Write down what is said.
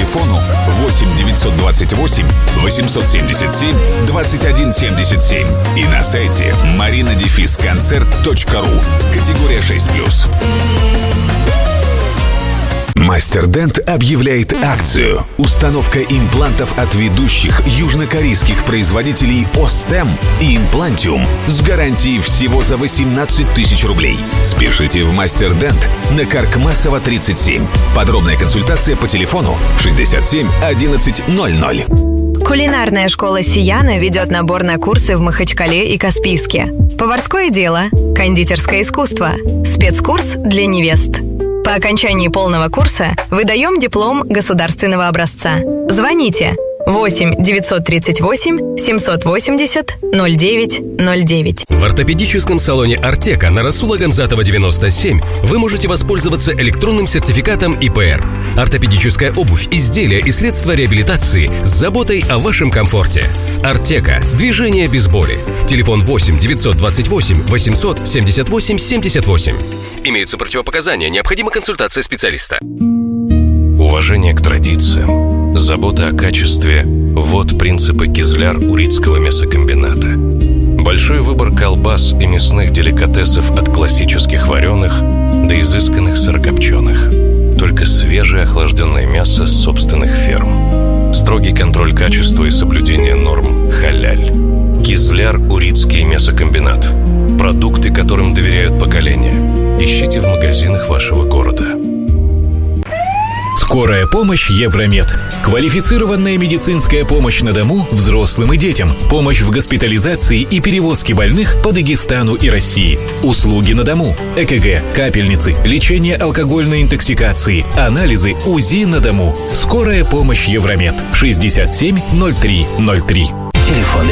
телефону 8 928 877 2177 и на сайте marina-concert.ru. Категория 6+. Мастер Дент объявляет акцию. Установка имплантов от ведущих южнокорейских производителей Остем и Имплантиум с гарантией всего за 18 тысяч рублей. Спешите в Мастер Дент на Каркмасова 37. Подробная консультация по телефону 67 11 00. Кулинарная школа «Сияна» ведет набор на курсы в Махачкале и Каспийске. Поварское дело, кондитерское искусство, спецкурс для невест. По окончании полного курса выдаем диплом государственного образца. Звоните 8 938 780 09 09. В ортопедическом салоне «Артека» на Расула Гамзатова 97 вы можете воспользоваться электронным сертификатом ИПР. Ортопедическая обувь, изделия и средства реабилитации с заботой о вашем комфорте. «Артека» – движение без боли. Телефон 8 928 800 78 78. Имеются противопоказания, необходима консультация специалиста. Уважение к традициям, забота о качестве – вот принципы Кизляр-Урицкого мясокомбината. Большой выбор колбас и мясных деликатесов от классических вареных до изысканных сырокопченых. Только свежее охлажденное мясо с собственных ферм. Строгий контроль качества и соблюдение норм халяль. Кизляр-Урицкий мясокомбинат. Продукты, которым доверяют поколения. Ищите в магазинах вашего города. Скорая помощь Евромед. Квалифицированная медицинская помощь на дому взрослым и детям. Помощь в госпитализации и перевозке больных по Дагестану и России. Услуги на дому. ЭКГ, капельницы, лечение алкогольной интоксикации, анализы, УЗИ на дому. Скорая помощь Евромед. 67 03 03. Телефон